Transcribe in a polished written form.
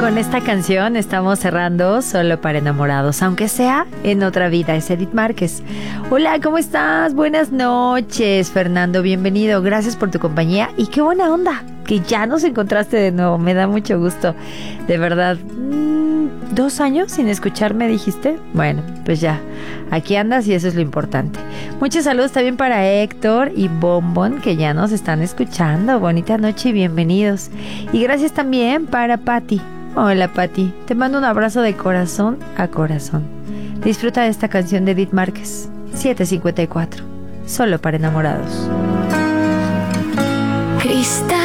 con esta canción estamos cerrando Solo para enamorados, aunque sea en otra vida. Es Edith Márquez. Hola, ¿cómo estás? Buenas noches, Fernando, bienvenido. Gracias por tu compañía y qué buena onda que ya nos encontraste de nuevo. Me da mucho gusto, de verdad. 2 años sin escucharme, dijiste. Bueno, pues ya, aquí andas y eso es lo importante. Muchos saludos también para Héctor y Bombón, que ya nos están escuchando. Bonita noche y bienvenidos. Y gracias también para Patti. Hola, Patti, te mando un abrazo de corazón a corazón. Disfruta de esta canción de Edith Márquez, 7:54, Solo para enamorados. Cristal